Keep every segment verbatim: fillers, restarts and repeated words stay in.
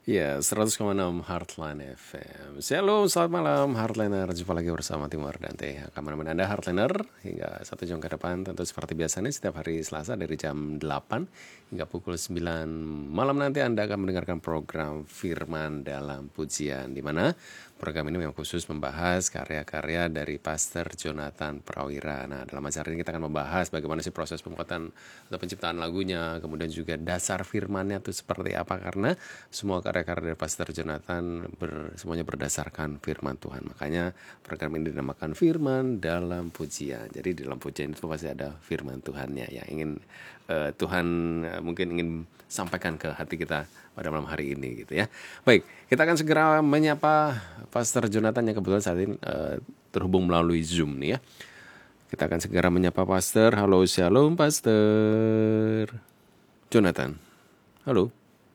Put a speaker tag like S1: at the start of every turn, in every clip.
S1: Ya, seratus koma enam Heartline F M. Shalom, selamat malam Heartliner. Jumpa lagi bersama Timur dan Teh. Akan menemani Anda Heartliner hingga satu jam ke depan. Tentu seperti biasanya setiap hari Selasa dari jam delapan hingga pukul sembilan malam nanti Anda akan mendengarkan program Firman dalam Pujian, di mana program ini memang khusus membahas karya-karya dari Pastor Jonathan Prawira. Nah, dalam acara ini kita akan membahas bagaimana sih proses pembuatan atau penciptaan lagunya, kemudian juga dasar firmannya itu seperti apa, karena semua karya-karya dari Pastor Jonathan ber, semuanya berdasarkan firman Tuhan. Makanya program ini dinamakan Firman dalam Pujian. Jadi di dalam pujian itu pasti ada firman Tuhannya yang ingin uh, Tuhan uh, mungkin ingin sampaikan ke hati kita pada malam hari ini gitu ya. Baik, kita akan segera menyapa Pastor Jonathan yang kebetulan saat ini uh, terhubung melalui Zoom nih ya. Kita akan segera menyapa Pastor. Halo, shalom Pastor Jonathan. Halo.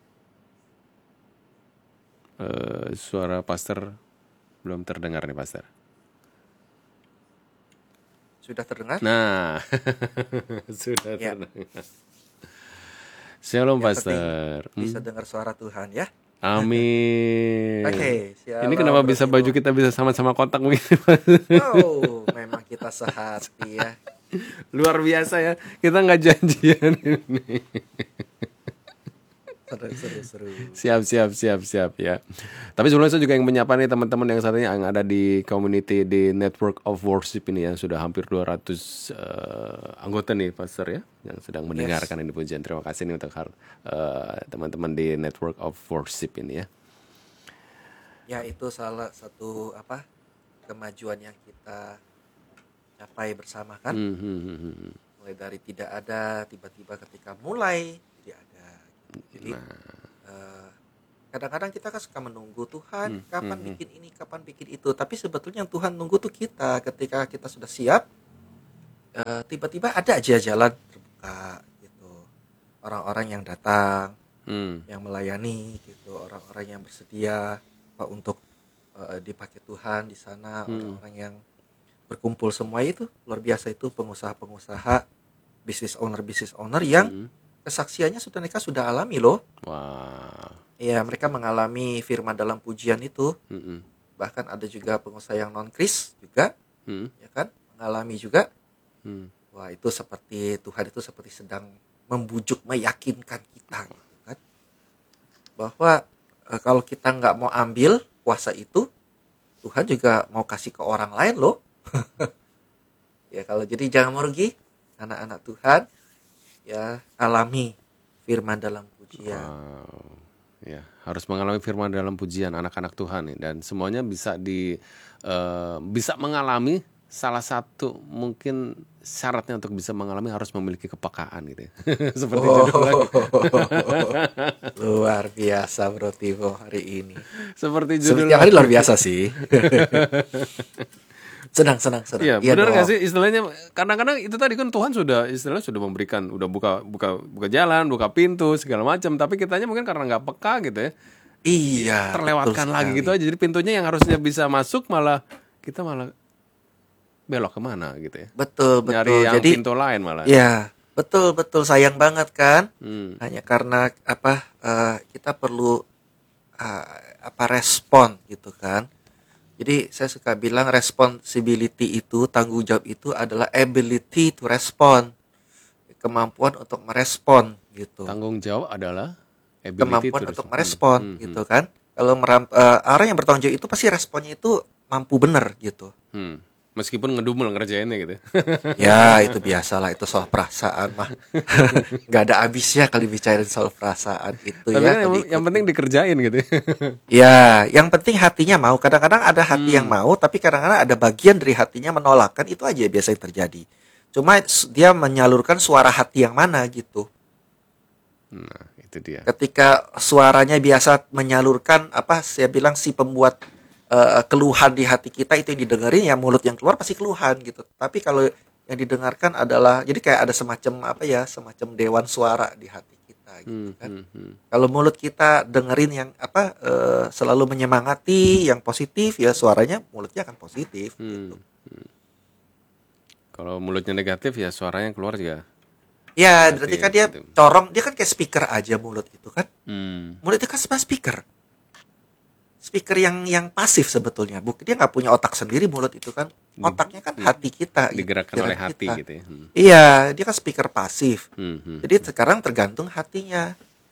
S1: Uh, suara Pastor belum terdengar nih Pastor.
S2: Sudah terdengar?
S1: Nah, sudah
S2: Ya.
S1: terdengar. Shalom
S2: Yang
S1: Pastor.
S2: penting bisa dengar suara Tuhan ya.
S1: Amin.
S2: Oke,
S1: Ini kenapa bisa
S2: Bro
S1: baju
S2: Timo.
S1: kita bisa sama-sama kotak begini?
S2: Oh, memang kita sehati ya.
S1: Luar biasa ya. Kita nggak janjian ini.
S2: Seru, seru, seru.
S1: Siap, siap, siap, siap ya. Tapi sebelumnya saya juga yang menyapa nih teman-teman yang saat ini yang ada di community di Network of Worship ini yang sudah hampir dua ratus uh, anggota nih Pastor ya, yang sedang mendengarkan
S2: Yes.
S1: ini pujian. Terima kasih nih untuk uh, teman-teman di Network of Worship ini ya.
S2: Ya, itu salah satu apa kemajuan yang kita capai bersama kan.
S1: Hmm, hmm, hmm, hmm.
S2: Mulai dari tidak ada, tiba-tiba ketika mulai jadi ada. Jadi
S1: Nah,
S2: eh, kadang-kadang kita kan suka menunggu Tuhan,
S1: Hmm,
S2: kapan
S1: hmm, hmm.
S2: bikin ini, kapan bikin itu. Tapi sebetulnya yang Tuhan nunggu tuh kita. Ketika kita sudah siap, eh, tiba-tiba ada aja jalan terbuka gitu. Orang-orang yang datang,
S1: hmm.
S2: yang melayani gitu, orang-orang yang bersedia apa, untuk eh, dipakai Tuhan di sana,
S1: Hmm.
S2: orang-orang yang berkumpul semua itu luar biasa, itu pengusaha-pengusaha, business owner business owner yang
S1: Hmm.
S2: kesaksiannya sudah mereka sudah alami loh.
S1: Wah.
S2: Ya, mereka mengalami firman dalam pujian itu.
S1: Hmm, hmm.
S2: Bahkan ada juga pengusaha yang non kris juga,
S1: Hmm.
S2: ya kan, mengalami juga.
S1: Hmm.
S2: Wah, itu seperti Tuhan itu seperti sedang membujuk, meyakinkan kita gitu kan, bahwa eh, kalau kita nggak mau ambil kuasa itu, Tuhan juga mau kasih ke orang lain loh. Ya, kalau jadi jangan merugi anak-anak Tuhan, ya alami firman dalam pujian.
S1: Wow. Ya, harus mengalami firman dalam pujian anak-anak Tuhan nih, dan semuanya bisa di eh, bisa mengalami. Salah satu mungkin syaratnya untuk bisa mengalami harus memiliki kepekaan gitu ya. Seperti
S2: Oh,
S1: judul lagu.
S2: luar biasa Bro Timo hari ini.
S1: Seperti judul
S2: Setiap hari
S1: lagu.
S2: luar biasa sih. Senang, senang, senang.
S1: Iya,
S2: Iya
S1: benar
S2: dong.
S1: nggak sih istilahnya? Kadang-kadang itu tadi kan Tuhan sudah istilahnya sudah memberikan, udah buka buka buka jalan, buka pintu segala macam, tapi kitanya mungkin karena nggak peka gitu ya,
S2: Iya,
S1: terlewatkan
S2: betul
S1: lagi
S2: sekali.
S1: gitu aja. Jadi pintunya yang harusnya bisa masuk malah kita malah belok kemana gitu ya.
S2: Betul,
S1: Nyari
S2: betul.
S1: yang
S2: Jadi,
S1: pintu lain malah.
S2: ya, betul, betul. Sayang banget kan?
S1: Hmm.
S2: Hanya karena apa? eh, kita perlu eh, apa respon gitu kan? Jadi saya suka bilang responsibility itu, tanggung jawab itu adalah ability to respond, kemampuan untuk merespon gitu.
S1: Tanggung jawab adalah ability
S2: Kemampuan
S1: to
S2: untuk
S1: respond.
S2: merespon
S1: Hmm,
S2: gitu kan. Kalau meram- eh, orang yang bertanggung jawab itu pasti responnya itu mampu bener gitu.
S1: hmm. Meskipun ngedumel ngerjainnya gitu.
S2: Ya, itu biasalah, itu soal perasaan mah. Gak ada habisnya kali bicarain soal perasaan itu
S1: Tapi
S2: ya,
S1: kan yang,
S2: kalau
S1: yang
S2: diikutin.
S1: penting dikerjain gitu.
S2: Ya, yang penting hatinya mau. Kadang-kadang ada hati yang
S1: Hmm.
S2: mau, tapi kadang-kadang ada bagian dari hatinya menolak. Kan itu aja biasa yang terjadi. Cuma s- dia menyalurkan suara hati yang mana gitu.
S1: Nah, itu dia.
S2: Ketika suaranya biasa menyalurkan apa saya bilang si pembuat eh, keluhan di hati kita, itu yang didengerin, ya mulut yang keluar pasti keluhan gitu. Tapi kalau yang didengarkan adalah, jadi kayak ada semacam apa ya, semacam dewan suara di hati kita gitu
S1: Hmm,
S2: kan.
S1: hmm, hmm.
S2: Kalau mulut kita dengerin yang apa eh, selalu menyemangati, yang positif, ya suaranya mulutnya akan positif gitu.
S1: Hmm. Kalau mulutnya negatif ya suaranya keluar juga.
S2: Ya,
S1: Negatif,
S2: berarti kan dia
S1: gitu.
S2: corong, dia kan kayak speaker aja mulut itu kan.
S1: Hmm.
S2: Mulut itu kan sebenarnya speaker. speaker yang yang pasif sebetulnya. Bukan, dia nggak punya otak sendiri mulut itu kan. Otaknya kan hati kita,
S1: Digerakkan oleh
S2: pikiran
S1: hati
S2: kita.
S1: gitu ya. Hmm.
S2: Iya, dia kan speaker pasif.
S1: Hmm, hmm.
S2: Jadi sekarang tergantung hatinya.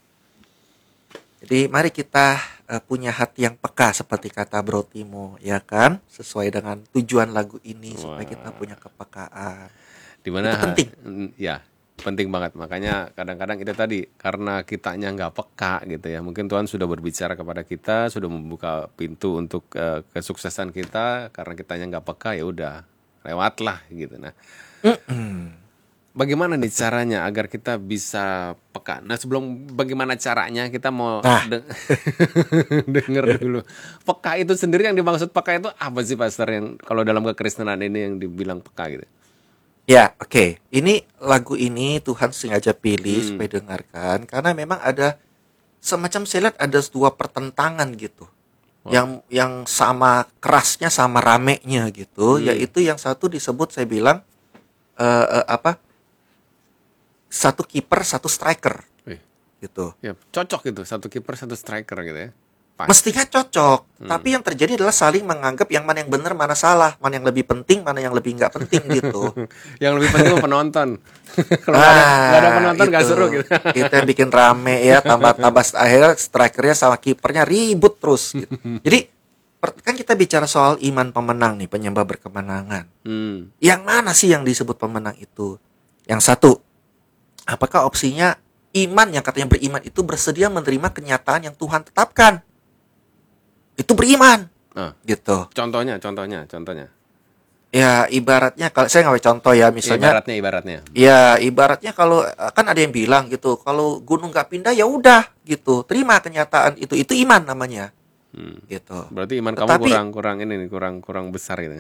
S2: Jadi mari kita uh, punya hati yang peka seperti kata Bro Timo, ya kan? Sesuai dengan tujuan lagu ini supaya kita punya kepekaan.
S1: Dimana
S2: Itu penting.
S1: mm, ya penting banget. Makanya kadang-kadang itu tadi karena kitanya nggak peka gitu ya. Mungkin Tuhan sudah berbicara kepada kita, sudah membuka pintu untuk uh, kesuksesan kita. Karena kitanya nggak peka, ya udah lewatlah gitu. Nah,
S2: Mm-mm.
S1: bagaimana nih caranya agar kita bisa peka? Nah, sebelum bagaimana caranya, kita mau
S2: Nah.
S1: de- denger dulu. Peka itu sendiri, yang dimaksud peka itu apa sih, Pastor? Yang kalau dalam kekristenan ini yang dibilang peka gitu.
S2: Ya, oke. Ini lagu ini Tuhan sengaja pilih
S1: Hmm.
S2: supaya dengarkan karena memang ada semacam saya lihat ada dua pertentangan gitu.
S1: Wah.
S2: Yang yang sama kerasnya sama ramenya gitu,
S1: Hmm.
S2: yaitu yang satu disebut saya bilang eh, eh, apa? Satu kiper, satu striker
S1: Wih,
S2: gitu.
S1: ya cocok gitu, satu kiper satu striker gitu ya. Pas.
S2: Mestinya cocok, tapi yang terjadi adalah saling menganggap yang mana yang benar, mana salah, mana yang lebih penting, mana yang lebih nggak penting gitu.
S1: Yang lebih penting penonton. Kalau nggak ada, nggak ada penonton nggak
S2: itu.
S1: seru gitu.
S2: Itu yang bikin rame ya, tambah-tambah akhirnya strikernya sama kipernya ribut terus gitu. Jadi per- kan kita bicara soal iman pemenang nih, penyembah berkemenangan.
S1: Hmm.
S2: Yang mana sih yang disebut pemenang itu? Yang satu, apakah opsinya iman yang katanya beriman itu bersedia menerima kenyataan yang Tuhan tetapkan? Itu beriman
S1: Ah,
S2: gitu.
S1: contohnya, contohnya, contohnya.
S2: Ya ibaratnya kalau saya ngambil contoh ya, misalnya
S1: Ibaratnya, ibaratnya.
S2: ya ibaratnya kalau eh, kan ada yang bilang gitu, kalau gunung nggak pindah ya udah gitu, terima kenyataan itu, itu iman namanya
S1: Hmm.
S2: gitu.
S1: Berarti iman kamu
S2: Tetapi-
S1: kurang, kurang ini nih, kurang, kurang besar gitu.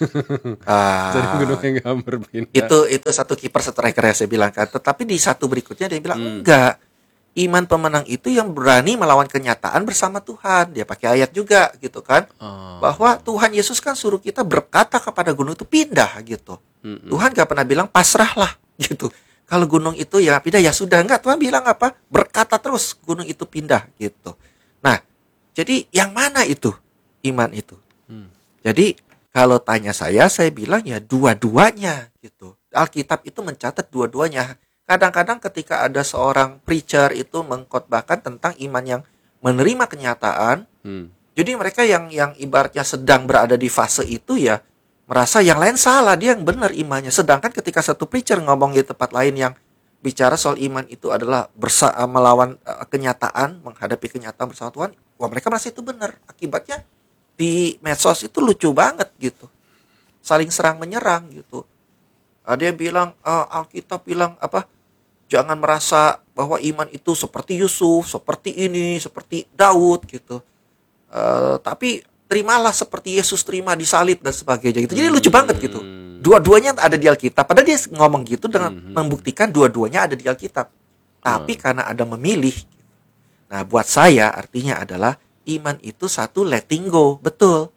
S2: Ah,
S1: Jadi gunungnya nggak berpindah.
S2: itu itu satu kiper striker ya saya bilang kan. Tetapi di satu berikutnya dia bilang
S1: Hmm.
S2: enggak, iman pemenang itu yang berani melawan kenyataan bersama Tuhan. Dia pakai ayat juga gitu kan,
S1: Oh.
S2: bahwa Tuhan Yesus kan suruh kita berkata kepada gunung itu pindah gitu.
S1: Mm-mm.
S2: Tuhan gak pernah bilang pasrahlah gitu. Kalau gunung itu ya pindah ya sudah, enggak. Tuhan bilang apa? Berkata terus gunung itu pindah gitu. Nah, jadi yang mana itu iman itu?
S1: Hmm.
S2: Jadi kalau tanya saya, saya bilang ya dua-duanya gitu. Alkitab itu mencatat dua-duanya. Kadang-kadang ketika ada seorang preacher itu mengkhotbahkan tentang iman yang menerima kenyataan,
S1: Hmm.
S2: jadi mereka yang yang ibaratnya sedang berada di fase itu ya merasa yang lain salah, dia yang benar imannya. Sedangkan ketika satu preacher ngomong di tempat lain yang bicara soal iman itu adalah bersa melawan uh, kenyataan, menghadapi kenyataan bersama Tuhan, wah mereka merasa itu benar. Akibatnya di medsos itu lucu banget gitu, saling serang menyerang gitu. Ada yang bilang uh, Alkitab bilang apa? Jangan merasa bahwa iman itu seperti Yusuf, seperti ini, seperti Daud gitu. Uh, tapi terimalah seperti Yesus terima di salib dan sebagainya gitu. Jadi lucu banget gitu. Dua-duanya ada di Alkitab. Padahal dia ngomong gitu dengan
S1: Hmm.
S2: membuktikan dua-duanya ada di Alkitab. Tapi karena ada memilih. Nah, buat saya artinya adalah iman itu satu letting go, betul.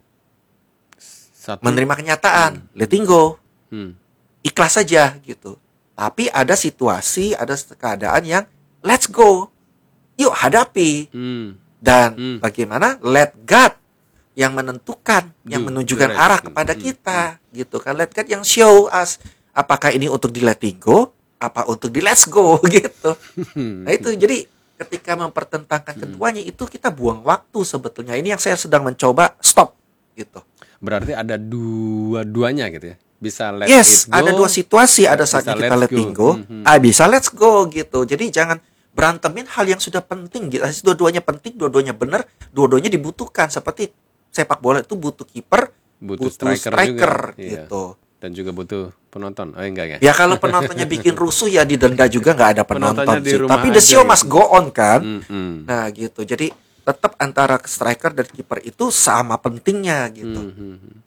S1: Satu.
S2: Menerima kenyataan, letting go.
S1: Hmm.
S2: Ikhlas saja gitu. Tapi ada situasi, ada keadaan yang let's go. Yuk hadapi.
S1: Hmm.
S2: Dan
S1: Hmm.
S2: bagaimana let God yang menentukan, yang
S1: Do,
S2: menunjukkan
S1: direct.
S2: arah kepada
S1: Hmm,
S2: kita, gitu kan. Let God yang show us apakah ini untuk di letting go, apa untuk di let's go gitu.
S1: Hmm.
S2: Nah itu jadi ketika mempertentangkan keduanya itu kita buang waktu sebetulnya. Ini yang saya sedang mencoba stop gitu.
S1: Berarti ada dua-duanya gitu ya. Bisa let
S2: Yes,
S1: it go.
S2: ada dua situasi, ada saatnya
S1: bisa
S2: kita
S1: let's
S2: letting
S1: go.
S2: go,
S1: Mhm.
S2: ah bisa let's go gitu. Jadi jangan berantemin hal yang sudah penting gitu. Dua-duanya penting, dua-duanya benar, dua-duanya dibutuhkan. Seperti sepak bola itu butuh kiper,
S1: Butuh
S2: butuh,
S1: striker
S2: striker,
S1: juga. Iya.
S2: gitu.
S1: Dan juga butuh penonton. Oh enggak ya?
S2: Ya kalau penontonnya bikin rusuh ya didenda juga, nggak ada penonton
S1: Penontonnya di
S2: sih.
S1: rumah
S2: Tapi the
S1: aja
S2: show
S1: gitu.
S2: must go on kan.
S1: Mm-mm.
S2: Nah gitu. Jadi tetap antara striker dan kiper itu sama pentingnya gitu.
S1: Mhm.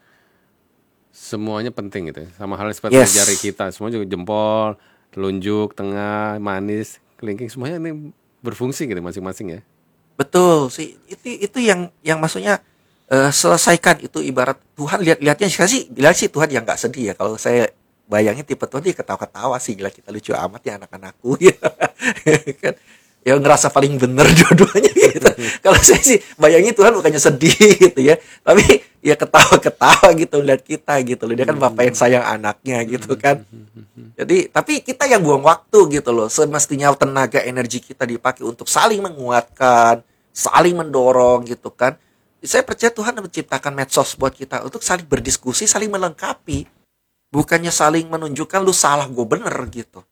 S1: Semuanya penting gitu ya. Sama halnya seperti
S2: Yes.
S1: jari kita. Semua juga jempol, telunjuk, tengah, manis, kelingking. Semuanya ini berfungsi gitu masing-masing ya.
S2: Betul sih. Itu itu yang yang maksudnya eh, selesaikan itu ibarat Tuhan lihat-lihatnya sih bilang sih Tuhan yang nggak sedih ya. Kalau saya bayangin tipe Tuhan dia ketawa-ketawa sih, gila kita lucu amat ya anak-anakku ya. Kan ya ngerasa paling bener dua-duanya gitu. Kalau saya sih bayangin Tuhan bukannya sedih gitu ya, tapi ya ketawa-ketawa gitu lihat kita gitu loh. Dia kan bapak yang sayang anaknya gitu kan. Jadi tapi kita yang buang waktu gitu loh. Semestinya tenaga energi kita dipakai untuk saling menguatkan, saling mendorong gitu kan. Saya percaya Tuhan menciptakan medsos buat kita untuk saling berdiskusi, saling melengkapi. Bukannya saling menunjukkan lu salah, gue bener gitu.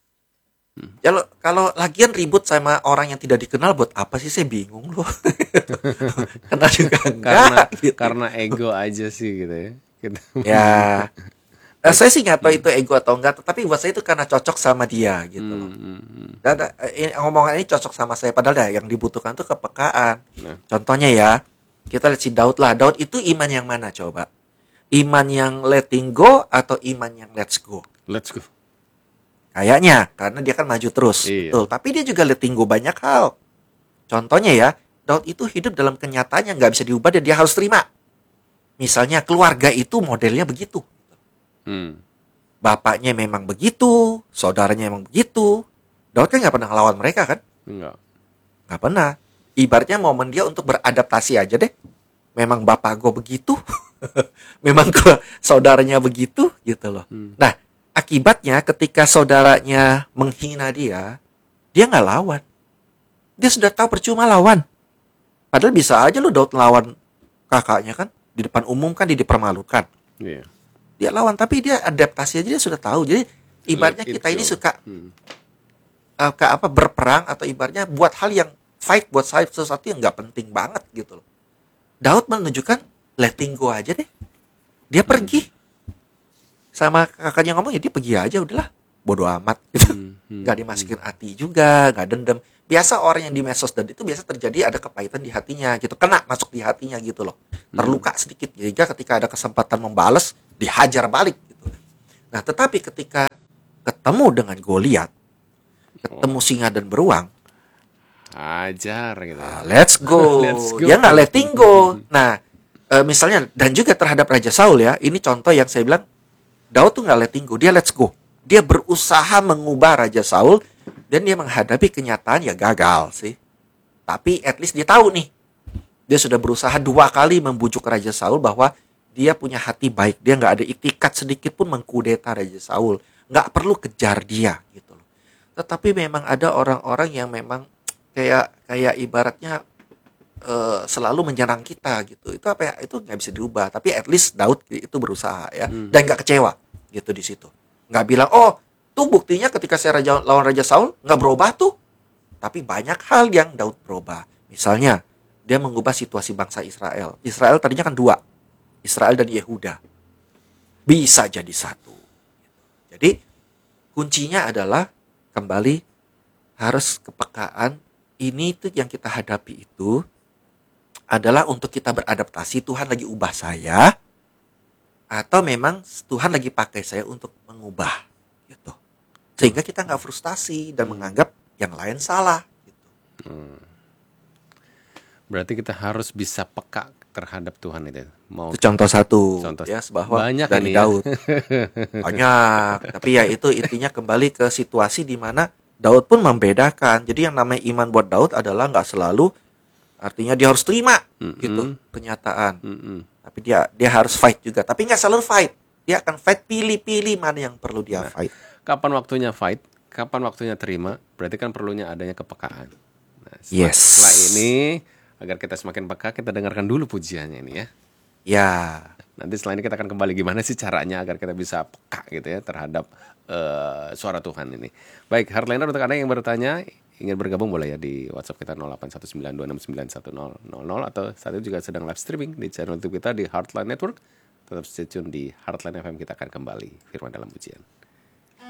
S2: Ya lo, kalau lagian ribut sama orang yang tidak dikenal buat apa sih, saya bingung loh. Kenal juga enggak
S1: Karena
S2: gitu.
S1: karena ego aja sih gitu ya. Gitu.
S2: Ya, eh, saya sih nggak tahu itu ego atau enggak, tapi buat saya itu karena cocok sama dia gitu loh.
S1: Hmm, hmm, hmm.
S2: Dan eh, ini- omongan ini cocok sama saya, padahal ya yang dibutuhkan tuh kepekaan.
S1: Nah.
S2: Contohnya ya, kita lihat si Daud lah. Daud itu iman yang mana coba? Iman yang letting go atau iman yang let's go?
S1: Let's go.
S2: Kayaknya, karena dia kan maju terus.
S1: Iya.
S2: Betul. Tapi dia juga letting go banyak hal. Contohnya ya, Daud itu hidup dalam kenyataan yang nggak bisa diubah dan dia harus terima. Misalnya keluarga itu modelnya begitu.
S1: Hmm.
S2: Bapaknya memang begitu, saudaranya memang begitu. Daud kan nggak pernah ngelawan mereka kan?
S1: Enggak.
S2: Nggak pernah. Ibaratnya momen dia untuk beradaptasi aja deh. Memang bapak gue begitu. Memang gue saudaranya begitu gitu loh.
S1: Hmm.
S2: Nah, akibatnya ketika saudaranya menghina dia, dia nggak lawan. Dia sudah tahu percuma lawan. Padahal bisa aja lu Daud lawan kakaknya kan. Di depan umum kan dia dipermalukan.
S1: Iya.
S2: Dia lawan, tapi dia adaptasi aja, dia sudah tahu. Jadi ibaratnya
S1: Let it
S2: kita ini
S1: go.
S2: suka
S1: Hmm.
S2: uh, ke apa berperang atau ibaratnya buat hal yang fight buat sesuatu yang nggak penting banget gitu loh. Daud menunjukkan letting go aja deh. Dia pergi. Sama kakaknya ngomong ya dia pergi aja udahlah. Bodoh amat gitu.
S1: Hmm, hmm,
S2: Nggak dimasukin hati juga, nggak dendam. Biasa orang yang di medsos dan itu biasa terjadi ada kepahitan di hatinya gitu. Kena masuk di hatinya gitu loh. Terluka sedikit. Sehingga ketika ada kesempatan membalas, dihajar balik gitu. Nah, tetapi ketika ketemu dengan Goliat, ketemu singa dan beruang,
S1: Ajar gitu.
S2: ah, let's go.
S1: Let's go.
S2: Dia nggak letting go. Nah, eh, misalnya dan juga terhadap Raja Saul ya, ini contoh yang saya bilang Daud tuh nggak letting go, dia let's go. Dia berusaha mengubah Raja Saul dan dia menghadapi kenyataan ya gagal sih. Tapi at least dia tahu nih. Dia sudah berusaha dua kali membujuk Raja Saul bahwa dia punya hati baik. Dia nggak ada iktikat sedikit pun mengkudeta Raja Saul. Nggak perlu kejar dia gitu loh. Tetapi memang ada orang-orang yang memang kayak kayak ibaratnya uh, selalu menyerang kita gitu. Itu apa ya? Itu nggak bisa diubah. Tapi at least Daud itu berusaha ya dan nggak kecewa gitu di situ. Nggak bilang oh tuh buktinya ketika saya raja, lawan Raja Saul nggak berubah tuh. Tapi banyak hal yang Daud berubah. Misalnya dia mengubah situasi bangsa Israel. Israel tadinya kan dua, Israel dan Yehuda. Bisa jadi satu. Jadi kuncinya adalah kembali harus kepekaan. Ini tuh yang kita hadapi itu adalah untuk kita beradaptasi. Tuhan lagi ubah saya atau memang Tuhan lagi pakai saya untuk mengubah gitu. Sehingga kita nggak frustasi dan menganggap yang lain salah gitu.
S1: Berarti kita harus bisa peka terhadap Tuhan itu. Mau
S2: Itu contoh satu
S1: Contoh.
S2: ya bahwa
S1: Banyak
S2: dari
S1: ini ya.
S2: Daud. Banyak, tapi ya itu intinya kembali ke situasi di mana Daud pun membedakan. Jadi yang namanya iman buat Daud adalah nggak selalu artinya dia harus terima
S1: Mm-mm.
S2: gitu kenyataan.
S1: Mm-mm.
S2: Tapi dia dia harus fight juga. Tapi nggak selalu fight. Dia akan fight pilih-pilih mana yang perlu dia
S1: Nah.
S2: fight.
S1: Kapan waktunya fight? Kapan waktunya terima? Berarti kan perlunya adanya kepekaan. Nah, setelah,
S2: Yes.
S1: setelah ini agar kita semakin peka, kita dengarkan dulu pujiannya ini ya.
S2: Ya,
S1: Nanti setelah ini kita akan kembali gimana sih caranya agar kita bisa peka gitu ya terhadap eh, suara Tuhan ini. Baik, Hardliner, untuk Anda yang bertanya, ingin bergabung boleh ya di WhatsApp kita nol delapan satu sembilan dua enam sembilan satu nol nol nol atau saat itu juga sedang live streaming di channel YouTube kita di Heartline Network. Tetap stay tune di Heartline F M, kita akan kembali firman dalam pujian.